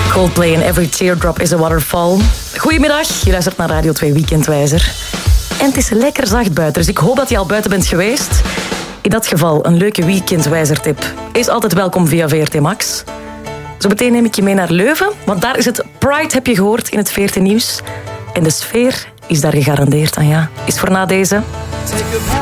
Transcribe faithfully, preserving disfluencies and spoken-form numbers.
Coldplay en Every Teardrop is a Waterfall. Goedemiddag, je luistert naar Radio twee Weekendwijzer. En het is lekker zacht buiten, dus ik hoop dat je al buiten bent geweest. In dat geval, een leuke Weekendwijzer-tip is altijd welkom via V R T Max. Zo meteen neem ik je mee naar Leuven, want daar is het Pride, heb je gehoord, in het V R T Nieuws. En de sfeer is daar gegarandeerd aan, ja. Is voor na deze...